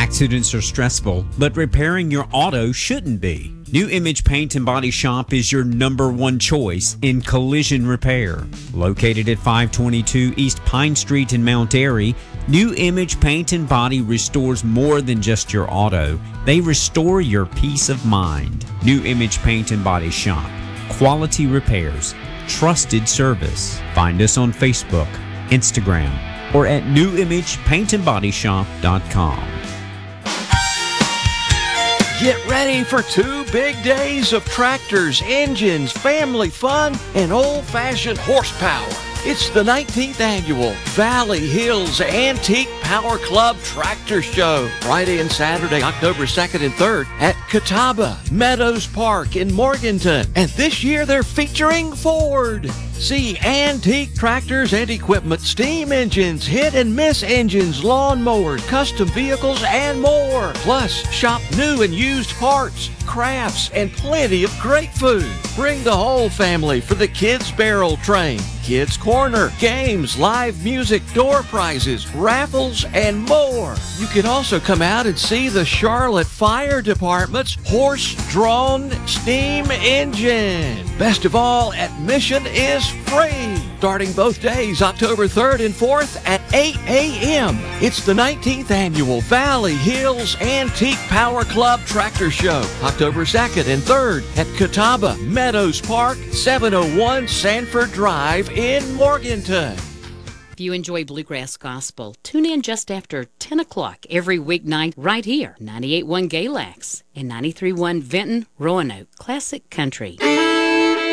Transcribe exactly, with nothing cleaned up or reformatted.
Accidents are stressful, but repairing your auto shouldn't be. New Image Paint and Body Shop is your number one choice in collision repair. Located at five twenty-two East Pine Street in Mount Airy, New Image Paint and Body restores more than just your auto. They restore your peace of mind. New Image Paint and Body Shop. Quality repairs. Trusted service. Find us on Facebook, Instagram, or at new image paint and body shop dot com. Get ready for two big days of tractors, engines, family fun, and old-fashioned horsepower. It's the nineteenth annual Valley Hills Antique Power Club Tractor Show, Friday and Saturday, October second and third at Catawba Meadows Park in Morganton. And this year they're featuring Ford. See antique tractors and equipment, steam engines, hit and miss engines, lawnmowers, custom vehicles, and more. Plus, shop new and used parts, crafts, and plenty of great food. Bring the whole family for the Kids Barrel Train, Kids Corner, games, live music, door prizes, raffles, and more. You can also come out and see the Charlotte Fire Department's horse-drawn steam engine. Best of all, admission is free. Starting both days, October third and fourth at eight a.m. It's the nineteenth annual Valley Hills Antique Power Club Tractor Show, October second and third at Catawba Meadows Park, seven oh one Sanford Drive in Morganton. If you enjoy Bluegrass Gospel, tune in just after ten o'clock every weeknight right here, ninety-eight point one Galax and ninety-three point one Vinton Roanoke Classic Country.